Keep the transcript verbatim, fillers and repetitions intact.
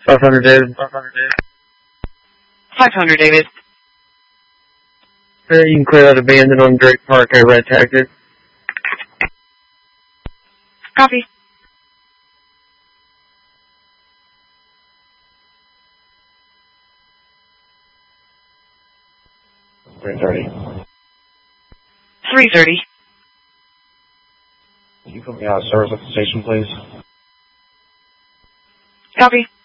five hundred, David. five hundred, David. Uh, you can clear that abandoned on Drake Park. I red tagged it. Copy. three thirty. three thirty. Can you put me out of service at the station, please? Copy.